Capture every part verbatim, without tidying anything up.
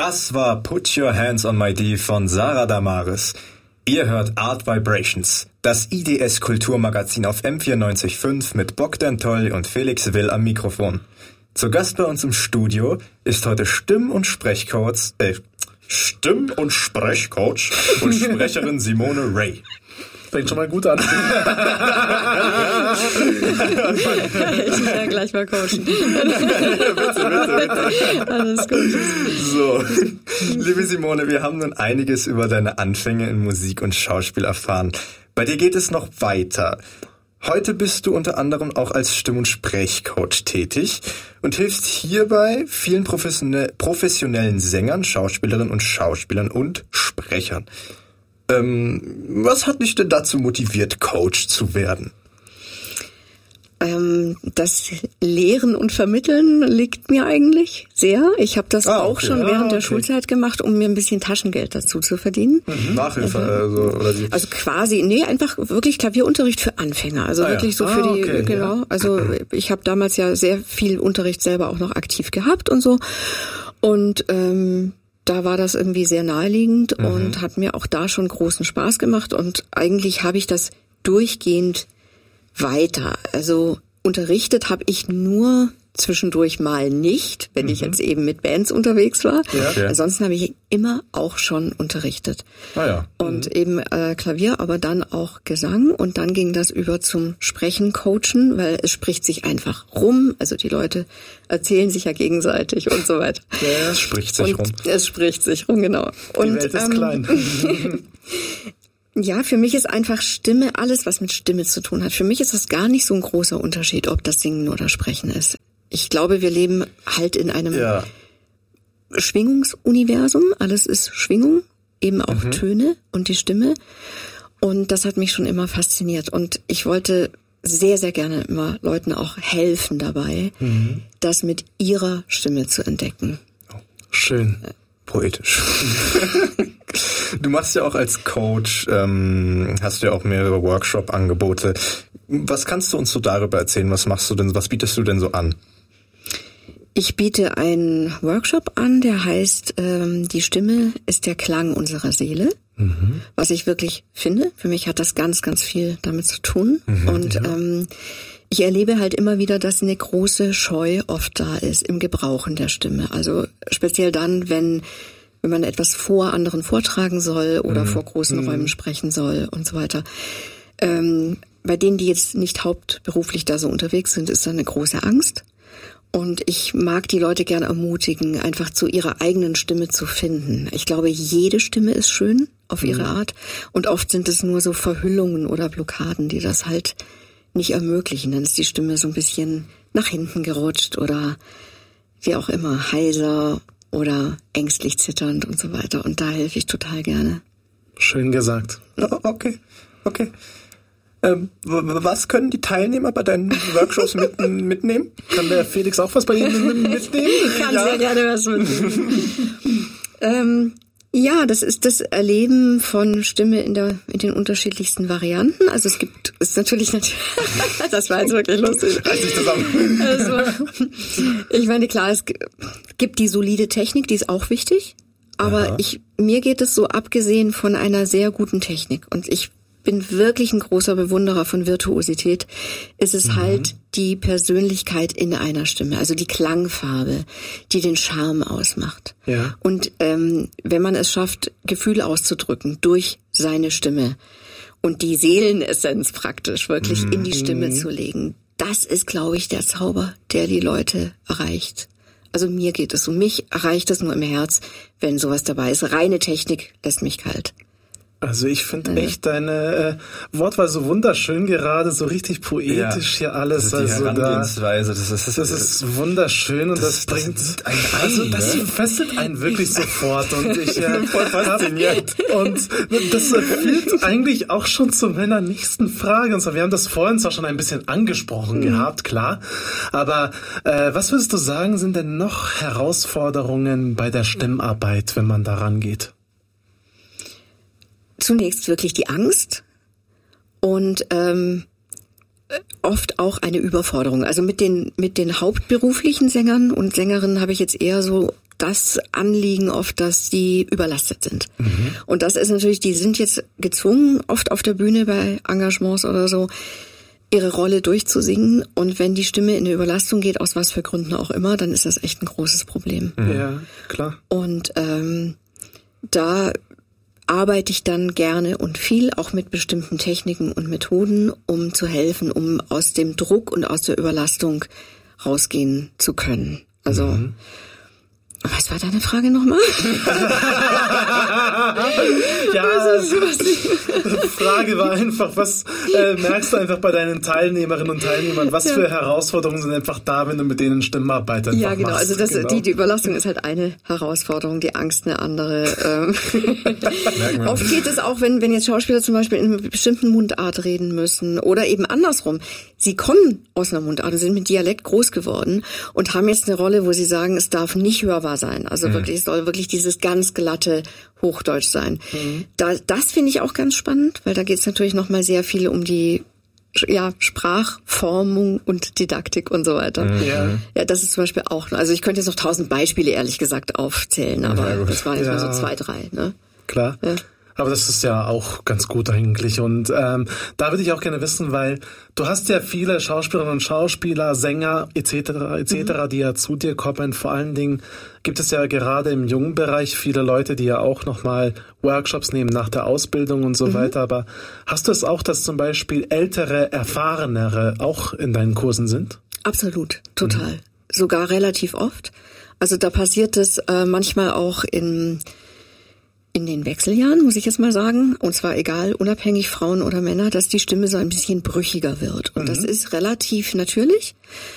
Das war Put Your Hands on My D von Sarah Damaris. Ihr hört Art Vibrations, das I D S-Kulturmagazin auf M vierundneunzig Komma fünf mit Bogdan Toll und Felix Will am Mikrofon. Zu Gast bei uns im Studio ist heute Stimm- und Sprechcoach, äh, Stimm- und Sprechcoach und Sprecherin Simone Ray. Fängt schon mal gut an. Ich will ja gleich mal coachen. bitte, bitte, bitte. Alles gut. So, liebe Simone, wir haben nun einiges über deine Anfänge in Musik und Schauspiel erfahren. Bei dir geht es noch weiter. Heute bist du unter anderem auch als Stimm- und Sprechcoach tätig und hilfst hierbei vielen professionell, professionellen Sängern, Schauspielerinnen und Schauspielern und Sprechern. Ähm, was hat dich denn dazu motiviert, Coach zu werden? Ähm, das Lehren und Vermitteln liegt mir eigentlich sehr. Ich habe das ah, auch okay. schon ah, während okay. der Schulzeit gemacht, um mir ein bisschen Taschengeld dazu zu verdienen. Mhm. Nachhilfe, also, oder wie? Also quasi, nee, einfach wirklich Klavierunterricht für Anfänger. Also ah, wirklich ja. so für ah, die, okay, genau. Ja. Also ich habe damals ja sehr viel Unterricht selber auch noch aktiv gehabt und so. Und ähm, da war das irgendwie sehr naheliegend mhm. und hat mir auch da schon großen Spaß gemacht. Und eigentlich habe ich das durchgehend weiter. Also unterrichtet habe ich nur zwischendurch mal nicht, wenn mhm. ich jetzt eben mit Bands unterwegs war. Ja. Ja. Ansonsten habe ich immer auch schon unterrichtet. Ah, ja. Und mhm. eben äh, Klavier, aber dann auch Gesang. Und dann ging das über zum Sprechen, Coachen, weil es spricht sich einfach rum. Also die Leute erzählen sich ja gegenseitig und so weiter. Ja, es spricht sich und rum. Es spricht sich rum, genau. Und, die Welt ist ähm, klein. Ja, für mich ist einfach Stimme, alles was mit Stimme zu tun hat. Für mich ist das gar nicht so ein großer Unterschied, ob das Singen oder Sprechen ist. Ich glaube, wir leben halt in einem ja. Schwingungsuniversum. Alles ist Schwingung, eben auch mhm. Töne und die Stimme. Und das hat mich schon immer fasziniert. Und ich wollte sehr, sehr gerne immer Leuten auch helfen dabei, mhm. das mit ihrer Stimme zu entdecken. Oh, schön. Poetisch. Du machst ja auch als Coach, ähm, hast ja auch mehrere Workshop-Angebote. Was kannst du uns so darüber erzählen? Was machst du denn, was bietest du denn so an? Ich biete einen Workshop an, der heißt, ähm, die Stimme ist der Klang unserer Seele. Mhm. Was ich wirklich finde. Für mich hat das ganz, ganz viel damit zu tun. Mhm, Und ja. ähm, ich erlebe halt immer wieder, dass eine große Scheu oft da ist im Gebrauchen der Stimme. Also speziell dann, wenn wenn man etwas vor anderen vortragen soll oder mhm. vor großen mhm. Räumen sprechen soll und so weiter. Ähm, bei denen, die jetzt nicht hauptberuflich da so unterwegs sind, ist da eine große Angst. Und ich mag die Leute gerne ermutigen, einfach zu ihrer eigenen Stimme zu finden. Ich glaube, jede Stimme ist schön auf ihre mhm. Art. Und oft sind es nur so Verhüllungen oder Blockaden, die das halt nicht ermöglichen. Dann ist die Stimme so ein bisschen nach hinten gerutscht oder wie auch immer, heiser oder ängstlich zitternd und so weiter. Und da helfe ich total gerne. Schön gesagt. Oh, okay, okay. Ähm, was können die Teilnehmer bei deinen Workshops mit, mitnehmen? Kann der Felix auch was bei Ihnen mitnehmen? Ich kann ja. sehr gerne was mitnehmen. ähm, ja, das ist das Erleben von Stimme in der in den unterschiedlichsten Varianten. Also es gibt, ist natürlich, das war jetzt wirklich lustig. Reiß dich zusammen. Also, ich meine, klar, es gibt die solide Technik, die ist auch wichtig. Aber Aha. ich, mir geht es so abgesehen von einer sehr guten Technik. Und ich bin wirklich ein großer Bewunderer von Virtuosität. Es ist mhm. halt die Persönlichkeit in einer Stimme, also die Klangfarbe, die den Charme ausmacht. Ja. Und ähm, wenn man es schafft, Gefühle auszudrücken durch seine Stimme und die Seelenessenz praktisch wirklich mhm. in die Stimme zu legen, das ist, glaube ich, der Zauber, der die Leute erreicht. Also mir geht es so, mich erreicht es nur im Herz, wenn sowas dabei ist. Reine Technik lässt mich kalt. Also ich finde ja. echt deine äh, Wortwahl so wunderschön, gerade so richtig poetisch ja. hier alles. Also die also Herangehensweise, da, das ist, das ist wunderschön und das, das bringt, das ein also das ne? fesselt einen wirklich sofort und ich äh, voll fasziniert. Und das führt eigentlich auch schon zu meiner nächsten Frage. Und zwar, wir haben das vorhin zwar schon ein bisschen angesprochen mhm. gehabt, klar, aber äh, was würdest du sagen, sind denn noch Herausforderungen bei der Stimmarbeit, wenn man daran geht? Zunächst wirklich die Angst und ähm, oft auch eine Überforderung. Also mit den mit den hauptberuflichen Sängern und Sängerinnen habe ich jetzt eher so das Anliegen oft, dass die überlastet sind. Mhm. Und das ist natürlich, die sind jetzt gezwungen, oft auf der Bühne bei Engagements oder so, ihre Rolle durchzusingen. Und wenn die Stimme in eine Überlastung geht, aus was für Gründen auch immer, dann ist das echt ein großes Problem. Mhm. Ja, klar. Und ähm, da arbeite ich dann gerne und viel, auch mit bestimmten Techniken und Methoden, um zu helfen, um aus dem Druck und aus der Überlastung rausgehen zu können. Also, mhm. Was war deine Frage nochmal? Ja, die Frage war einfach, was äh, merkst du einfach bei deinen Teilnehmerinnen und Teilnehmern, was ja. für Herausforderungen sind einfach da, wenn du mit denen Stimmenarbeit einfach Ja, genau, machst. also das, genau. Die, die Überlastung ist halt eine Herausforderung, die Angst eine andere. Ähm. Oft geht es auch, wenn, wenn jetzt Schauspieler zum Beispiel in einer bestimmten Mundart reden müssen oder eben andersrum. Sie kommen aus einer Mundart und sind mit Dialekt groß geworden und haben jetzt eine Rolle, wo sie sagen, es darf nicht hörbar sein. Also mhm. wirklich, es soll wirklich dieses ganz glatte Hochdeutsch sein. Mhm. Da, das finde ich auch ganz spannend, weil da geht es natürlich nochmal sehr viel um die ja, Sprachformung und Didaktik und so weiter. Mhm. Ja. ja, das ist zum Beispiel auch, also ich könnte jetzt noch tausend Beispiele ehrlich gesagt aufzählen, aber ja, das waren jetzt ja. mal so zwei, drei. Ne? Klar. Ja. Aber das ist ja auch ganz gut eigentlich. Und ähm, da würde ich auch gerne wissen, weil du hast ja viele Schauspielerinnen und Schauspieler, Sänger et cetera et cetera, mhm. die ja zu dir kommen. Vor allen Dingen gibt es ja gerade im jungen Bereich viele Leute, die ja auch nochmal Workshops nehmen nach der Ausbildung und so mhm. weiter. Aber hast du es auch, dass zum Beispiel ältere, erfahrenere auch in deinen Kursen sind? Absolut, total. Mhm. Sogar relativ oft. Also da passiert es äh, manchmal auch in... in den Wechseljahren, muss ich jetzt mal sagen, und zwar egal, unabhängig Frauen oder Männer, dass die Stimme so ein bisschen brüchiger wird. Und mhm. das ist relativ natürlich.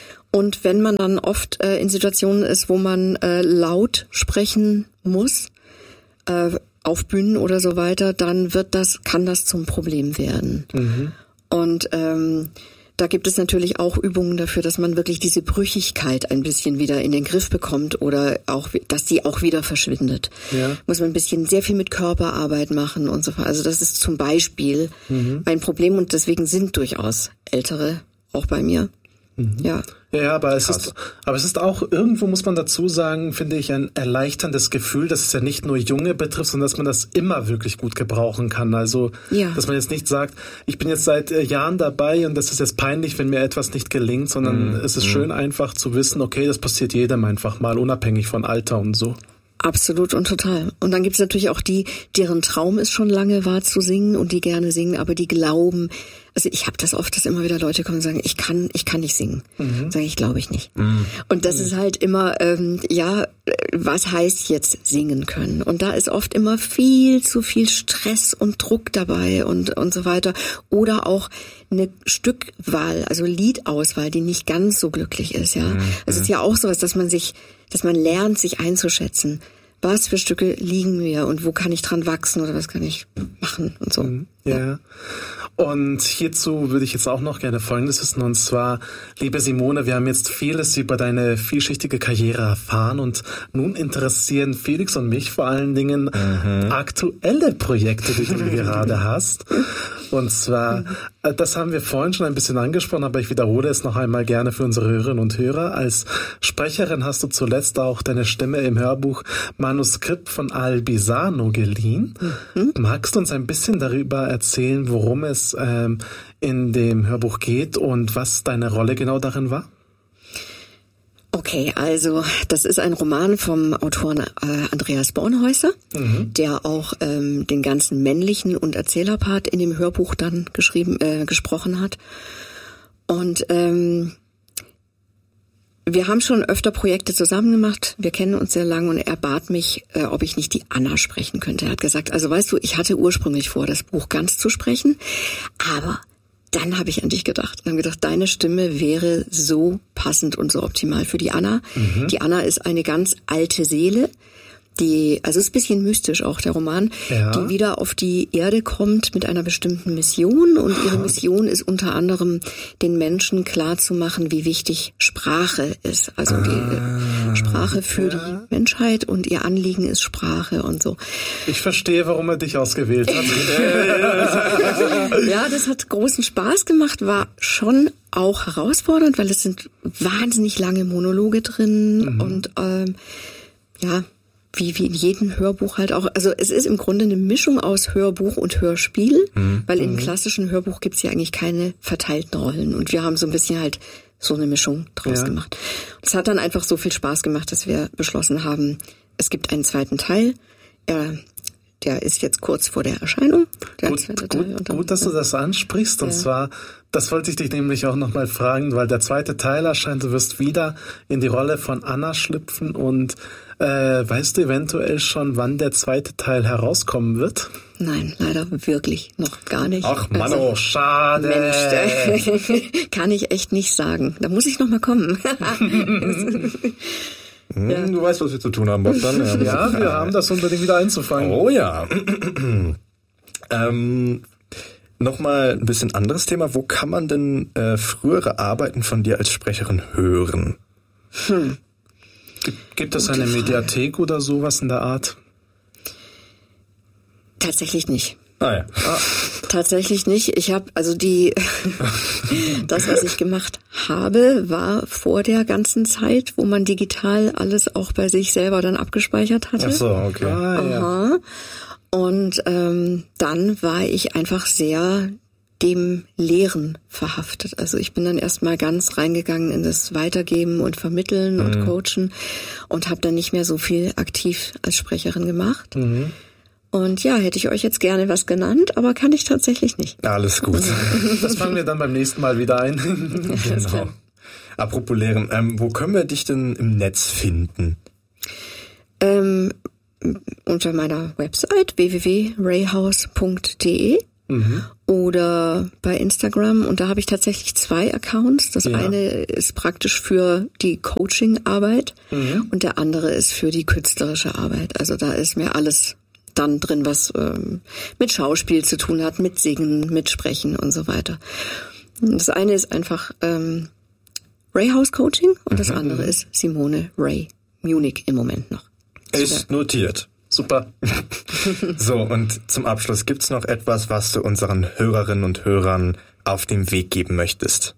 Und wenn man dann oft äh, in Situationen ist, wo man äh, laut sprechen muss, äh, auf Bühnen oder so weiter, dann wird das, kann das zum Problem werden. Mhm. Und ähm, da gibt es natürlich auch Übungen dafür, dass man wirklich diese Brüchigkeit ein bisschen wieder in den Griff bekommt oder auch, dass die auch wieder verschwindet. Ja. Muss man ein bisschen sehr viel mit Körperarbeit machen und so weiter. Also das ist zum Beispiel mhm. ein Problem und deswegen sind durchaus Ältere auch bei mir. Mhm. Ja. Ja, aber es ist, aber es ist auch, irgendwo muss man dazu sagen, finde ich, ein erleichterndes Gefühl, dass es ja nicht nur Junge betrifft, sondern dass man das immer wirklich gut gebrauchen kann. Also, ja. dass man jetzt nicht sagt, ich bin jetzt seit äh, Jahren dabei und das ist jetzt peinlich, wenn mir etwas nicht gelingt, sondern mhm. es ist mhm. schön einfach zu wissen, okay, das passiert jedem einfach mal, unabhängig von Alter und so. Absolut und total. Und dann gibt es natürlich auch die, deren Traum es schon lange war zu singen und die gerne singen, aber die glauben, also ich habe das oft, dass immer wieder Leute kommen und sagen, ich kann, ich kann nicht singen. Mhm. Sage ich, glaube ich nicht. Mhm. Und das mhm. ist halt immer, ähm, ja, was heißt jetzt singen können? Und da ist oft immer viel zu viel Stress und Druck dabei und und so weiter. Oder auch eine Stückwahl, also Liedauswahl, die nicht ganz so glücklich ist, ja. Mhm. Es ist ja auch sowas, dass man sich, dass man lernt, sich einzuschätzen. Was für Stücke liegen mir und wo kann ich dran wachsen oder was kann ich machen und so. Mhm. Ja. ja. Und hierzu würde ich jetzt auch noch gerne Folgendes wissen, und zwar, liebe Simone, wir haben jetzt vieles über deine vielschichtige Karriere erfahren und nun interessieren Felix und mich vor allen Dingen mhm. aktuelle Projekte, die du gerade hast. Und zwar, das haben wir vorhin schon ein bisschen angesprochen, aber ich wiederhole es noch einmal gerne für unsere Hörerinnen und Hörer. Als Sprecherin hast du zuletzt auch deine Stimme im Hörbuch Manuskript von Albisano geliehen. Mhm. Magst du uns ein bisschen darüber erzählen, worum es ähm, in dem Hörbuch geht und was deine Rolle genau darin war? Okay, also das ist ein Roman vom Autoren äh, Andreas Bornhäuser, mhm. der auch ähm, den ganzen männlichen und Erzählerpart in dem Hörbuch dann geschrieben, äh, gesprochen hat. Und ähm, wir haben schon öfter Projekte zusammen gemacht. Wir kennen uns sehr lange und er bat mich, äh, ob ich nicht die Anna sprechen könnte. Er hat gesagt, also weißt du, ich hatte ursprünglich vor, das Buch ganz zu sprechen, aber dann habe ich an dich gedacht und habe gedacht, deine Stimme wäre so passend und so optimal für die Anna. Mhm. Die Anna ist eine ganz alte Seele, die, also ist ein bisschen mystisch auch der Roman, ja. die wieder auf die Erde kommt mit einer bestimmten Mission und ihre Mission ist unter anderem, den Menschen klarzumachen, wie wichtig Sprache ist. Also ah, die Sprache für ja. die Menschheit und ihr Anliegen ist Sprache und so. Ich verstehe, warum er dich ausgewählt hat. Ja, das hat großen Spaß gemacht, war schon auch herausfordernd, weil es sind wahnsinnig lange Monologe drin mhm. und ähm, ja, wie, wie in jedem Hörbuch halt auch. Also es ist im Grunde eine Mischung aus Hörbuch und Hörspiel, mhm. weil im klassischen Hörbuch gibt's ja eigentlich keine verteilten Rollen. Und wir haben so ein bisschen halt so eine Mischung draus ja. gemacht. Es hat dann einfach so viel Spaß gemacht, dass wir beschlossen haben, es gibt einen zweiten Teil. Er, der ist jetzt kurz vor der Erscheinung. Der gut, zweite gut, Teil. Und dann, gut, dass du das ansprichst. Und ja. zwar, das wollte ich dich nämlich auch nochmal fragen, weil der zweite Teil erscheint, du wirst wieder in die Rolle von Anna schlüpfen. Und äh, weißt du eventuell schon, wann der zweite Teil herauskommen wird? Nein, leider wirklich noch gar nicht. Ach Mann, also, oh, schade. Mensch, kann ich echt nicht sagen. Da muss ich noch mal kommen. hm, ja. Du weißt, was wir zu tun haben, Bogdan. Ja, ja, wir haben das unbedingt wieder einzufangen. Oh ja. ähm, Nochmal ein bisschen anderes Thema. Wo kann man denn äh, frühere Arbeiten von dir als Sprecherin hören? Hm. Gibt, gibt es eine Mediathek oder sowas in der Art? Tatsächlich nicht. Ah ja. Ah, tatsächlich nicht. Ich habe also die das, was ich gemacht habe, war vor der ganzen Zeit, wo man digital alles auch bei sich selber dann abgespeichert hatte. Ach so, okay. Ah, Aha. Ja. Und ähm, dann war ich einfach sehr dem Lehren verhaftet. Also ich bin dann erstmal ganz reingegangen in das Weitergeben und Vermitteln mhm. und Coachen und habe dann nicht mehr so viel aktiv als Sprecherin gemacht. Mhm. Und ja, hätte ich euch jetzt gerne was genannt, aber kann ich tatsächlich nicht. Alles gut. Das fangen wir dann beim nächsten Mal wieder ein. Genau. Apropos Lehren, ähm, wo können wir dich denn im Netz finden? Ähm, unter meiner Website w w w punkt rayhouse punkt d e mhm. oder bei Instagram. Und da habe ich tatsächlich zwei Accounts. Das ja. eine ist praktisch für die Coaching-Arbeit mhm. und der andere ist für die künstlerische Arbeit. Also da ist mir alles dann drin, was ähm, mit Schauspiel zu tun hat, mit Singen, mit Sprechen und so weiter. Das eine ist einfach ähm, Rayhouse Coaching und mhm. das andere ist Simone Ray Munich im Moment noch. Ist notiert. Super. So, und zum Abschluss, gibt's noch etwas, was du unseren Hörerinnen und Hörern auf den Weg geben möchtest?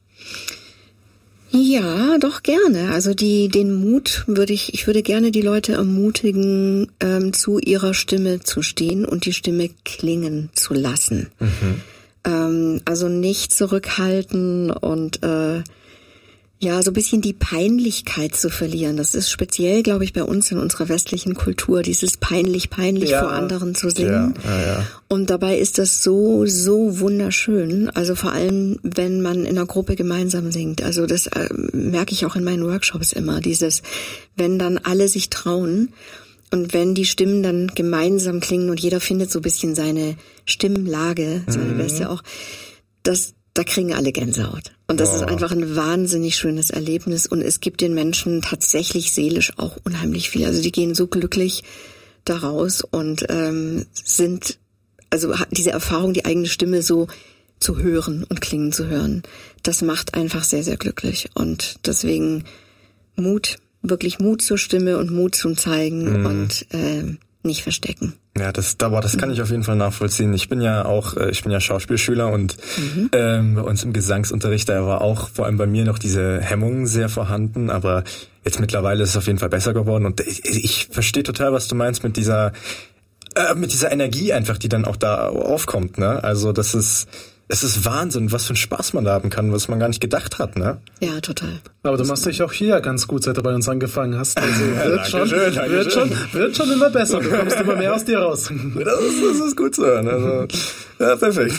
Ja, doch gerne. Also die, den Mut würde ich, ich würde gerne die Leute ermutigen, ähm, zu ihrer Stimme zu stehen und die Stimme klingen zu lassen. Mhm. Ähm, also nicht zurückhalten und äh, ja, so ein bisschen die Peinlichkeit zu verlieren. Das ist speziell, glaube ich, bei uns in unserer westlichen Kultur, dieses peinlich, peinlich ja. vor anderen zu singen. Ja, ja, ja. Und dabei ist das so, so wunderschön. Also vor allem, wenn man in einer Gruppe gemeinsam singt. Also das äh, merke ich auch in meinen Workshops immer. Dieses, wenn dann alle sich trauen und wenn die Stimmen dann gemeinsam klingen und jeder findet so ein bisschen seine Stimmlage, seine mhm. beste auch, das da kriegen alle Gänsehaut. Und das oh. ist einfach ein wahnsinnig schönes Erlebnis. Und es gibt den Menschen tatsächlich seelisch auch unheimlich viel. Also die gehen so glücklich daraus und ähm, sind, also diese Erfahrung, die eigene Stimme so zu hören und klingen zu hören, das macht einfach sehr, sehr glücklich. Und deswegen Mut, wirklich Mut zur Stimme und Mut zum Zeigen mhm. und äh, nicht verstecken. Ja, das, aber das kann ich auf jeden Fall nachvollziehen. Ich bin ja auch, ich bin ja Schauspielschüler und mhm. ähm, bei uns im Gesangsunterricht, da war auch vor allem bei mir noch diese Hemmung sehr vorhanden, aber jetzt mittlerweile ist es auf jeden Fall besser geworden und ich, ich verstehe total, was du meinst mit dieser, äh, mit dieser Energie einfach, die dann auch da aufkommt, ne? Also das ist, es ist Wahnsinn, was für einen Spaß man da haben kann, was man gar nicht gedacht hat, ne? Ja, total. Aber du machst dich auch hier ganz gut, seit du bei uns angefangen hast. Also wird, ja, schon, schön, wird, schon, wird schon immer besser. Du kommst immer mehr aus dir raus. Das ist, das ist gut zu hören. Also, ja, perfekt.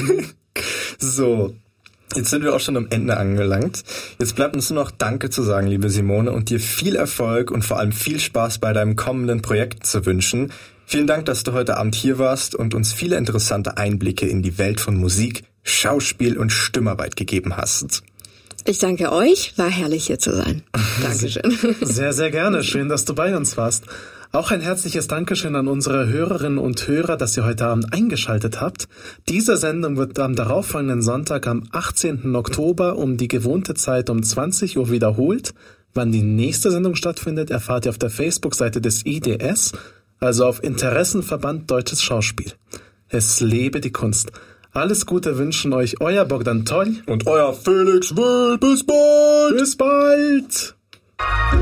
So, jetzt sind wir auch schon am Ende angelangt. Jetzt bleibt uns nur noch Danke zu sagen, liebe Simone, und dir viel Erfolg und vor allem viel Spaß bei deinem kommenden Projekt zu wünschen. Vielen Dank, dass du heute Abend hier warst und uns viele interessante Einblicke in die Welt von Musik, Schauspiel und Stimmarbeit gegeben hast. Ich danke euch, war herrlich hier zu sein. Dankeschön. Sehr, sehr gerne. Schön, dass du bei uns warst. Auch ein herzliches Dankeschön an unsere Hörerinnen und Hörer, dass ihr heute Abend eingeschaltet habt. Diese Sendung wird am darauffolgenden Sonntag am achtzehnten Oktober um die gewohnte Zeit um zwanzig Uhr wiederholt. Wann die nächste Sendung stattfindet, erfahrt ihr auf der Facebook-Seite des I D S, also auf Interessenverband Deutsches Schauspiel. Es lebe die Kunst. Alles Gute wünschen euch euer Bogdan Toll und euer Felix Will. Bis bald! Bis bald!